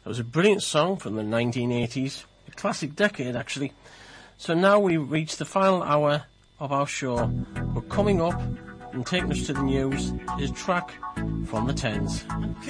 It was a brilliant song from the 1980s, a classic decade actually. So now we reach the final hour of our show. But coming up and taking us to the news is a track from the Tens.